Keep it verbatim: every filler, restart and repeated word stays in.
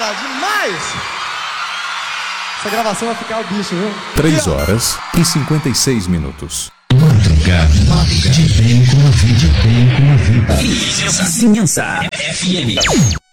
Cara, demais! Essa gravação vai ficar o bicho, viu? três horas e cinquenta e seis minutos. Madrugada, madrugada, de bem com a vida, de bem com a vida. Vizinhança F M.